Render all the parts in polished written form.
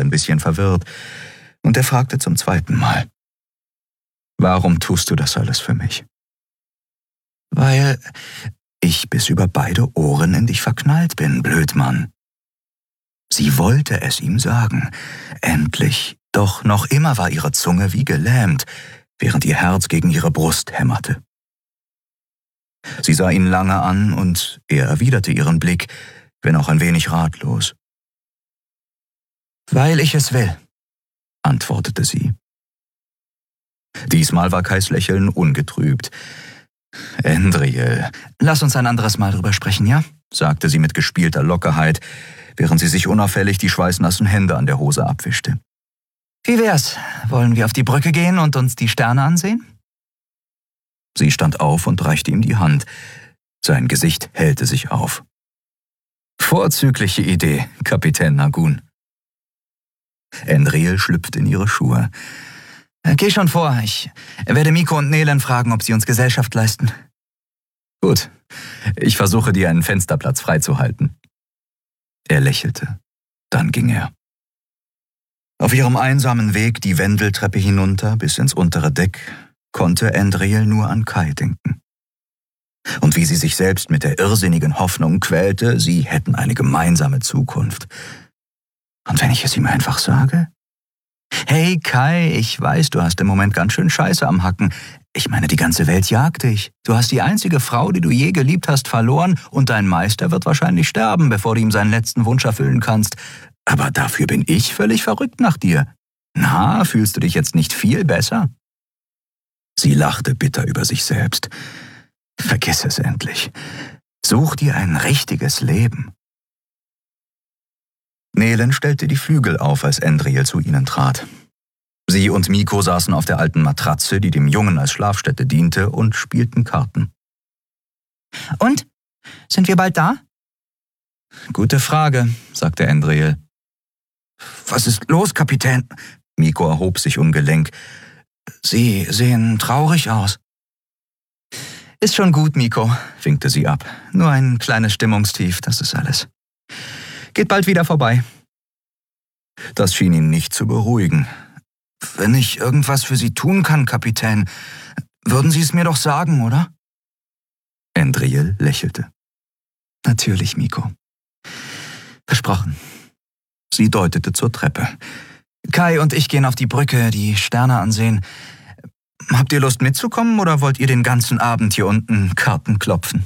ein bisschen verwirrt, und er fragte zum zweiten Mal: »Warum tust du das alles für mich?« »Weil ich bis über beide Ohren in dich verknallt bin, Blödmann.« Sie wollte es ihm sagen, endlich, doch noch immer war ihre Zunge wie gelähmt, während ihr Herz gegen ihre Brust hämmerte. Sie sah ihn lange an, und er erwiderte ihren Blick, wenn auch ein wenig ratlos. »Weil ich es will«, antwortete sie. Diesmal war Kais Lächeln ungetrübt. »Endriel, lass uns ein anderes Mal drüber sprechen, ja?«, sagte sie mit gespielter Lockerheit, während sie sich unauffällig die schweißnassen Hände an der Hose abwischte. »Wie wär's? Wollen wir auf die Brücke gehen und uns die Sterne ansehen?« Sie stand auf und reichte ihm die Hand. Sein Gesicht hellte sich auf. »Vorzügliche Idee, Kapitän Nagun.« Endriel schlüpfte in ihre Schuhe. »Geh schon vor, ich werde Miko und Nelen fragen, ob sie uns Gesellschaft leisten.« »Gut, ich versuche dir einen Fensterplatz freizuhalten.« Er lächelte, dann ging er. Auf ihrem einsamen Weg die Wendeltreppe hinunter bis ins untere Deck konnte Endriel nur an Kai denken. Und wie sie sich selbst mit der irrsinnigen Hoffnung quälte, sie hätten eine gemeinsame Zukunft. Und wenn ich es ihm einfach sage? »Hey Kai, ich weiß, du hast im Moment ganz schön Scheiße am Hacken. Ich meine, die ganze Welt jagt dich. Du hast die einzige Frau, die du je geliebt hast, verloren, und dein Meister wird wahrscheinlich sterben, bevor du ihm seinen letzten Wunsch erfüllen kannst. Aber dafür bin ich völlig verrückt nach dir. Na, fühlst du dich jetzt nicht viel besser?« Sie lachte bitter über sich selbst. Vergiss es endlich. Such dir ein richtiges Leben. Nelen stellte die Flügel auf, als Endriel zu ihnen trat. Sie und Miko saßen auf der alten Matratze, die dem Jungen als Schlafstätte diente, und spielten Karten. »Und? Sind wir bald da?« »Gute Frage«, sagte Endriel. »Was ist los, Kapitän?« Miko erhob sich ungelenk. »Sie sehen traurig aus.« »Ist schon gut, Miko«, winkte sie ab. »Nur ein kleines Stimmungstief, das ist alles. Geht bald wieder vorbei.« Das schien ihn nicht zu beruhigen. »Wenn ich irgendwas für Sie tun kann, Kapitän, würden Sie es mir doch sagen, oder?« Endriel lächelte. »Natürlich, Miko. Versprochen.« Sie deutete zur Treppe. »Kai und ich gehen auf die Brücke, die Sterne ansehen. Habt ihr Lust mitzukommen oder wollt ihr den ganzen Abend hier unten Karten klopfen?«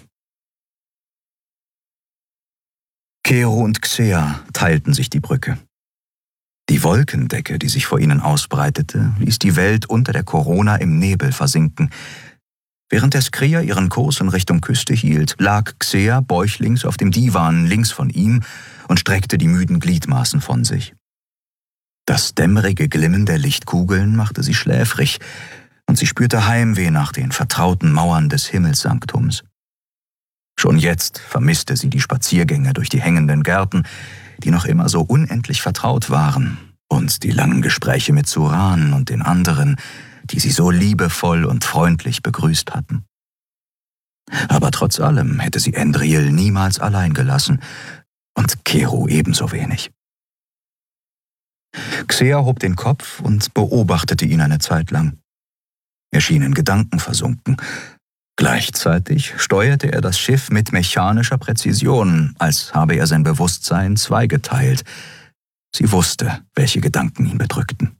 Kero und Xea teilten sich die Brücke. Die Wolkendecke, die sich vor ihnen ausbreitete, ließ die Welt unter der Korona im Nebel versinken. Während der Skria ihren Kurs in Richtung Küste hielt, lag Xea bäuchlings auf dem Divan links von ihm und streckte die müden Gliedmaßen von sich. Das dämmerige Glimmen der Lichtkugeln machte sie schläfrig, und sie spürte Heimweh nach den vertrauten Mauern des Himmelssanktums. Schon jetzt vermisste sie die Spaziergänge durch die hängenden Gärten, die noch immer so unendlich vertraut waren, und die langen Gespräche mit Suran und den anderen, die sie so liebevoll und freundlich begrüßt hatten. Aber trotz allem hätte sie Endriel niemals allein gelassen, und Kero ebenso wenig. Xea hob den Kopf und beobachtete ihn eine Zeit lang. Er schien in Gedanken versunken. Gleichzeitig steuerte er das Schiff mit mechanischer Präzision, als habe er sein Bewusstsein zweigeteilt. Sie wusste, welche Gedanken ihn bedrückten.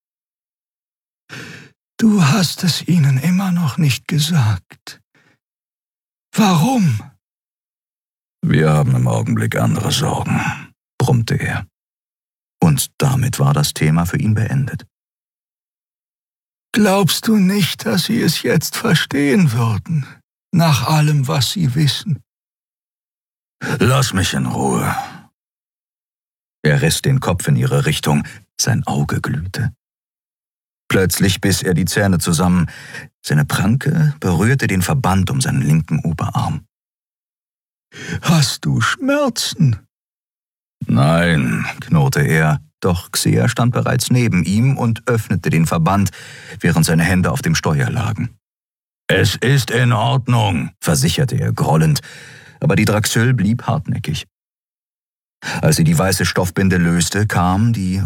»Du hast es ihnen immer noch nicht gesagt. Warum?« »Wir haben im Augenblick andere Sorgen«, brummte er. Und damit war das Thema für ihn beendet. »Glaubst du nicht, dass sie es jetzt verstehen würden, nach allem, was sie wissen?« »Lass mich in Ruhe.« Er riss den Kopf in ihre Richtung, sein Auge glühte. Plötzlich biss er die Zähne zusammen. Seine Pranke berührte den Verband um seinen linken Oberarm. »Hast du Schmerzen?« »Nein«, knurrte er, doch Xea stand bereits neben ihm und öffnete den Verband, während seine Hände auf dem Steuer lagen. »Es ist in Ordnung«, versicherte er grollend, aber die Draxyl blieb hartnäckig. Als sie die weiße Stoffbinde löste, kam die